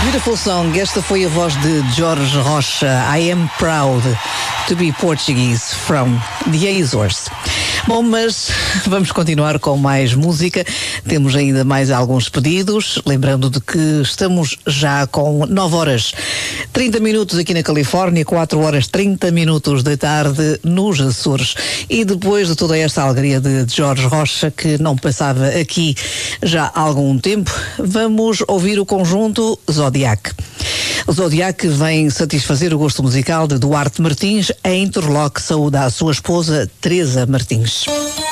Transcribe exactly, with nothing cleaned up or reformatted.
Beautiful song. Esta foi a voz de Jorge Rocha. I am proud to be Portuguese from the Azores. Bom, mas vamos continuar com mais música. Temos ainda mais alguns pedidos. Lembrando de que estamos já com nove horas trinta minutos aqui na Califórnia, quatro horas trinta minutos da tarde nos Açores. E depois de toda esta alegria de Jorge Rocha, que não passava aqui já há algum tempo, vamos ouvir o conjunto Zodiac. O Zodiac vem satisfazer o gosto musical de Duarte Martins. A Interlock saúda a sua esposa Teresa Martins.